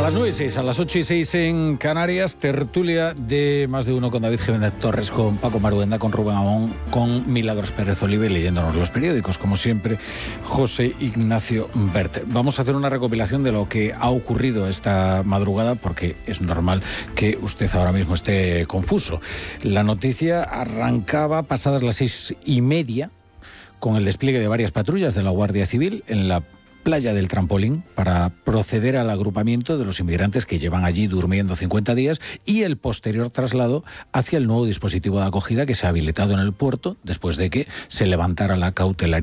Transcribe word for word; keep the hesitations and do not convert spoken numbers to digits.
las nueve y seis, a las ocho y seis en Canarias, tertulia de Más de Uno con David Jiménez Torres, con Paco Maruenda, con Rubén Amón, con Milagros Pérez Olive, leyéndonos los periódicos, como siempre, José Ignacio Bert. Vamos a hacer una recopilación de lo que ha ocurrido esta madrugada, porque es normal que usted ahora mismo esté confuso. La noticia arrancaba pasadas las seis y media, con el despliegue de varias patrullas de la Guardia Civil en la playa del Trampolín para proceder al agrupamiento de los inmigrantes que llevan allí durmiendo cincuenta días y el posterior traslado hacia el nuevo dispositivo de acogida que se ha habilitado en el puerto después de que se levantara la cautelaridad